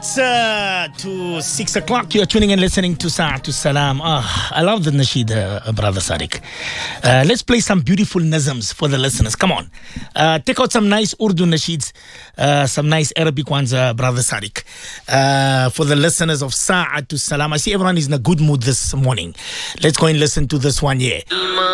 minutes to 6 o'clock. You're tuning in, listening to Sa'atu Salam. I love the nasheed, Brother Sadiq. Let's play some beautiful nazms for the listeners. Come on. Take out some nice Urdu nasheeds, some nice Arabic ones, Brother Sadiq. For the listeners of Sa'atu Salam. I see everyone is in a good mood this morning. Let's go and listen to this one here.